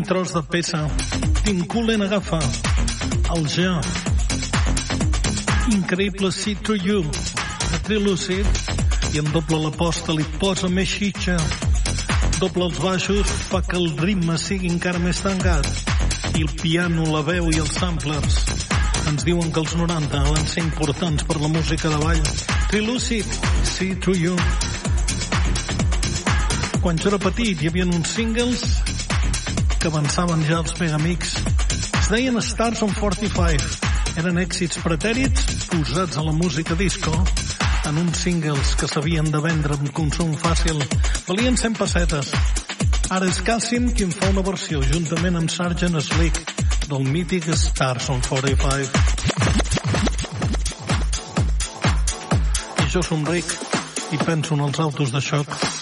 tros de peça. Tinculen agafa el ja increïble See Through You de Trilucid i en doble l'aposta li posa més xitxa, doble els baixos fa que el ritme sigui encara més tancat i el piano, la veu i els samplers ens diuen que els 90 van ser importants per la música de ball. Trilucid, See Through You. Quan jo era petit hi havia uns singles que avançaven ja els Megamix. Es deien Stars on 45. Eren èxits pretèrits posats a la música disco en uns singles que s'havien de vendre amb consum fàcil. Valien 100 pessetes. Ara és Cassim qui en fa una versió juntament amb Sgt. Slick del mític Stars on 45. I jo somric i penso en els autos de xoc.